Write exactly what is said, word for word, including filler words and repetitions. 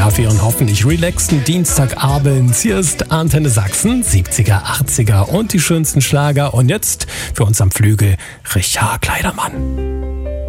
für Ihren hoffentlich relaxten Dienstagabend. Hier ist Antenne Sachsen, siebziger, achtziger und die schönsten Schlager. Und jetzt für uns am Flügel Richard Kleidermann.